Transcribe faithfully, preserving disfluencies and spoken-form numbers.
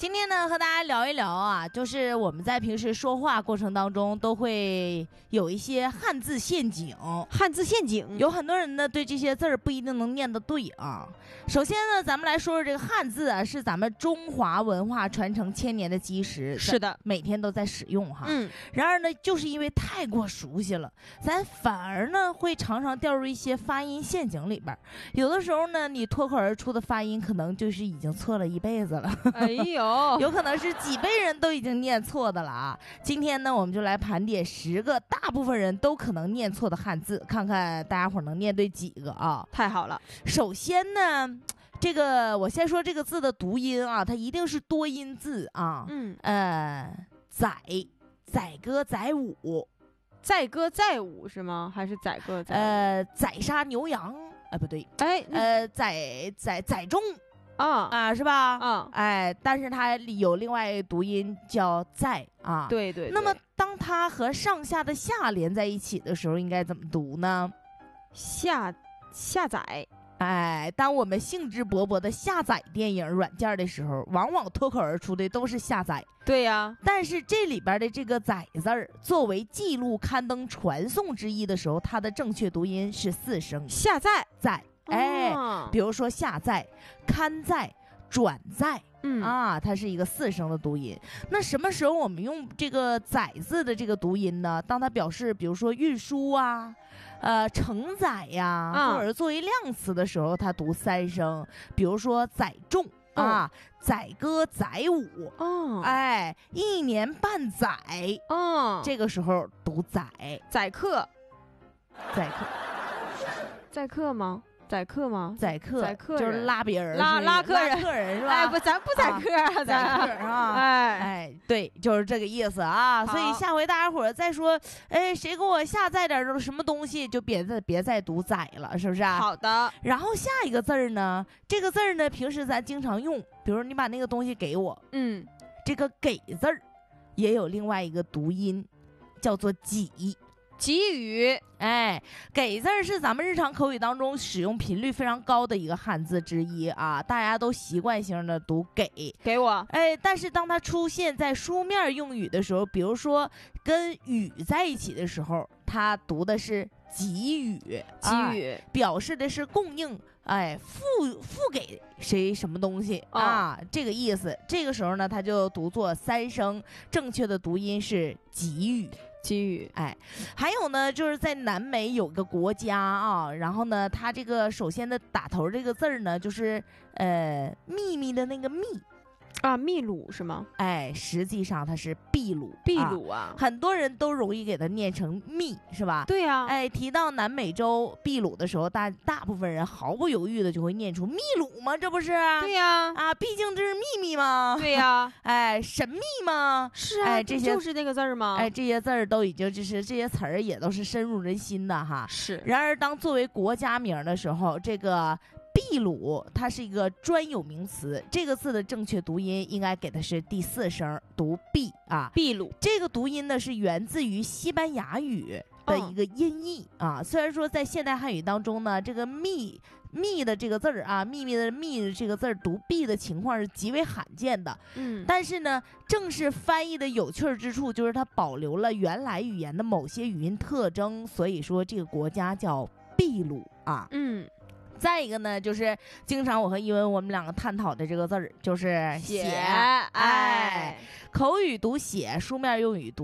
今天呢，和大家聊一聊啊，就是我们在平时说话过程当中都会有一些汉字陷阱。 汉字陷阱， 有很多人呢对这些字儿不一定能念得对啊。首先呢，咱们来说说这个汉字啊，是咱们中华文化传承千年的基石。 是的， 每天都在使用哈。 嗯。 然而呢，就是因为太过熟悉了，咱反而呢会常常掉入一些发音陷阱里边。有的时候呢，你脱口而出的发音可能就是已经错了一辈子了。 哎呦， 有可能是几辈人都已经念错的了啊！今天呢，我们就来盘点十个大部分人都可能念错的汉字，看看大家伙能念对几个啊！ 太好了。 首先呢，这个我先说这个字的读音啊，它一定是多音字啊。 嗯， 呃，载载歌载舞， 载歌载舞是吗？还是载歌载舞？ 呃，宰杀牛羊，呃，不对， 哎， 呃，载载载重。 啊啊，是吧？ 啊， 哎，但是它有另外一个读音叫在啊。 对 对, 对。 那么当它和上下的下连在一起的时候，应该怎么读呢？ 下下载。 哎，当我们兴致勃勃的下载电影软件的时候，往往脱口而出的都是下载。 对呀、啊。 但是这里边的这个载字儿，作为记录、刊登、传送之意的时候，它的正确读音是四声。 下载载。哎、 哦， 比如说下载、刊载、转载， 嗯啊，它是一个四声的读音。那什么时候我们用这个载字的这个读音呢？当它表示比如说运输啊、呃承载呀、 啊， 或者作为量词的时候，它读三声。比如说载重、哦、啊，载歌载舞， 哦， 哎，一年半载， 哦， 这个时候读载。 载客， 载客， 载客吗？载客吗？ 载客， 载客就是拉别人， 拉拉客人， 拉客人是吧？ 哎，不，咱不载客啊， 载客是吧？ 哎哎，对，就是这个意思啊。所以下回大家伙儿再说，哎，谁给我下载点什么东西，就别再别再读载了，是不是啊？ 好的。 然后下一个字儿呢，这个字儿呢，平时咱经常用，比如你把那个东西给我， 嗯， 这个给字儿也有另外一个读音，叫做给。 给予， 哎，给字儿是咱们日常口语当中使用频率非常高的一个汉字之一啊，大家都习惯性的读给给我。 哎，但是当它出现在书面用语的时候，比如说跟与在一起的时候，它读的是给予， 给予、 啊、表示的是供应，哎，付付给谁什么东西、哦、啊，这个意思。这个时候呢，它就读作三声，正确的读音是给予。 给予， 哎，还有呢，就是在南美有个国家啊，然后呢，它这个首先的打头这个字儿呢，就是呃秘密的那个秘啊，秘鲁是吗？ 哎，实际上它是秘鲁， 秘鲁啊， 啊很多人都容易给它念成秘，是吧？ 对呀、啊， 哎，提到南美洲秘鲁的时候，大大部分人毫不犹豫的就会念出秘鲁吗？这不是？ 对呀、 啊，啊，毕竟这是秘密嘛。 对呀、啊， 哎，神秘吗？ 是啊， 哎，这些就是那个字儿吗？ 哎，这些字儿都已经就是这些词儿也都是深入人心的哈。 是。 然而，当作为国家名的时候，这个秘鲁它是一个专有名词，这个字的正确读音应该给的是第四声，读秘啊。 秘鲁这个读音呢是源自于西班牙语的一个音译、哦、啊。虽然说在现代汉语当中呢，这个秘秘的这个字儿啊，秘密的秘这个字儿读秘的情况是极为罕见的。 嗯， 但是呢，正是翻译的有趣之处，就是它保留了原来语言的某些语音特征，所以说这个国家叫秘鲁啊。 嗯。 再一个呢，就是经常我和一文我们两个探讨的这个字儿，就是写， 写， 哎，口语读写，书面用语读